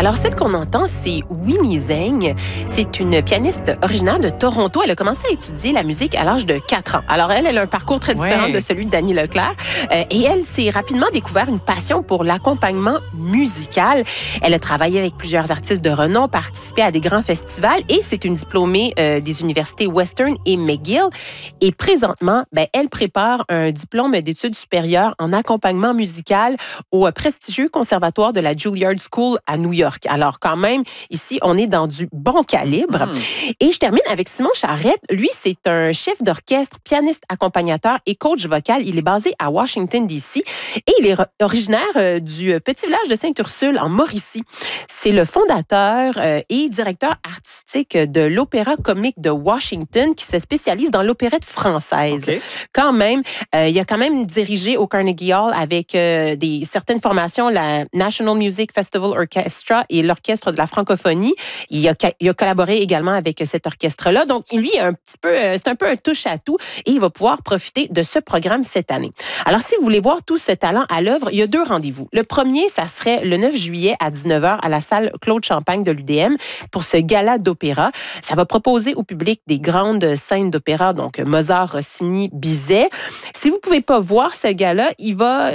Alors, celle qu'on entend, c'est Winnie Zeng. C'est une pianiste originaire de Toronto. Elle a commencé à étudier la musique à l'âge de 4 ans. Alors, elle a un parcours très différent de celui de Dany Leclerc. Et elle s'est rapidement découvert une passion pour l'accompagnement musical. Elle a travaillé avec plusieurs artistes de renom, participé à des grands festivals et c'est une diplômée des universités Western et McGill. Et présentement, elle prépare un diplôme d'études supérieures en accompagnement musical au prestigieux conservatoire de la Juilliard School à New York. Alors, quand même, ici, on est dans du bon calibre. Et je termine avec Simon Charette. Lui, c'est un chef d'orchestre, pianiste, accompagnateur et coach vocal. Il est basé à Washington, D.C. et il est originaire du petit village de Sainte-Ursule, en Mauricie. C'est le fondateur et directeur artistique de l'Opéra comique de Washington qui se spécialise dans l'opérette française. Okay. Quand même, il a quand même dirigé au Carnegie Hall avec certaines formations, la National Music Festival Orchestra et l'Orchestre de la francophonie. Il a collaboré également avec cet orchestre-là. Donc, lui, c'est un peu un touche-à-tout et il va pouvoir profiter de ce programme cette année. Alors, si vous voulez voir tout ce talent à l'œuvre, il y a 2 rendez-vous. Le premier, ça serait le 9 juillet à 19h à la salle Claude Champagne de l'UDM pour ce gala d'opéra. Ça va proposer au public des grandes scènes d'opéra, donc Mozart, Rossini, Bizet. Si vous ne pouvez pas voir ce gala, il va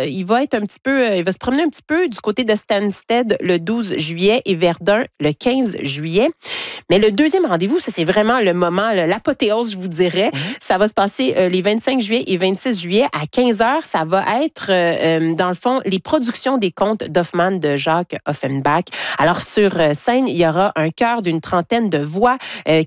se promener un petit peu du côté de Stansted le 12 juillet et Verdun le 15 juillet. Mais le deuxième rendez-vous, ça c'est vraiment le moment, l'apothéose, je vous dirais. Ça va se passer les 25 juillet et 26 juillet à 15h. Ça va être, dans le fond, les productions des contes d'Hoffmann de Jacques Offenbach. Alors, sur scène, il y aura un chœur d'une trentaine de voix,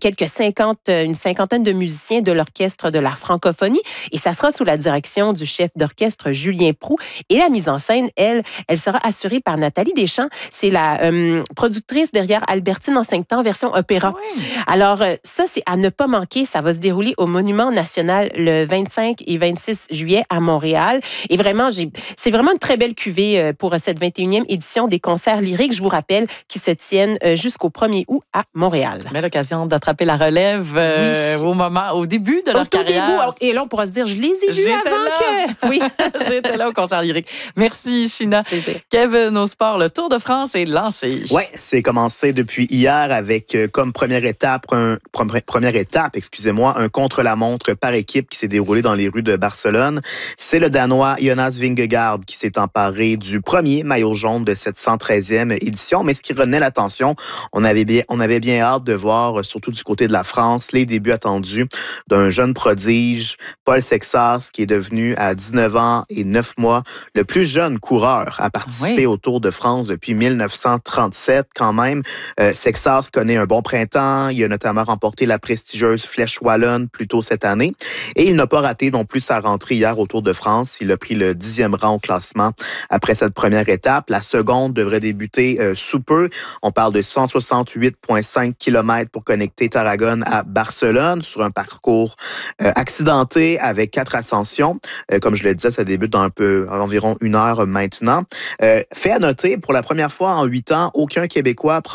une cinquantaine de musiciens de l'Orchestre de la francophonie. Et ça sera sous la direction du chef d'orchestre Julien Proulx. Et la mise en scène, elle sera assurée par Nathalie Deschamps. C'est la productrice derrière Albertine en 5 temps, version opéra. Oui. Alors, ça, c'est à ne pas manquer. Ça va se dérouler au Monument national le 25 et 26 juillet à Montréal. Et vraiment, c'est vraiment une très belle cuvée pour cette 21e édition des concerts lyriques, je vous rappelle, qui se tiennent jusqu'au 1er août à Montréal. Belle occasion d'attraper la relève au début de leur carrière. Et là, on pourra se dire, je les ai vus avant que... Oui. J'étais là au concert lyrique. Merci, China. Kevin, au sport, le Tour de France est lancé. Oui, c'est commencé depuis hier avec comme première étape, un contre-la-montre par équipe qui s'est déroulé dans les rues de Barcelone. C'est le Danois Jonas Vingegaard qui s'est emparé du premier maillot jaune de cette 113e édition. Mais ce qui retenait l'attention, on avait bien hâte de voir, surtout du côté de la France, les débuts attendus d'un jeune prodige, Paul Sexas, qui est devenu à 19 ans et 9 mois le plus jeune coureur à participer au Tour de France depuis 1937 quand même. Sexas connaît un bon printemps. Il a notamment remporté la prestigieuse Flèche wallonne plus tôt cette année. Et il n'a pas raté non plus sa rentrée hier au Tour de France. Il a pris le 10e rang au classement après cette première étape. La seconde devrait débuter sous peu. On parle de 168,5 km pour connecter Tarragone à Barcelone sur un parcours accidenté avec 4 ascensions. Comme je le disais, ça débute dans environ 1 heure maintenant. Fait à noter, pour la première fois en 8 ans, aucun Québécois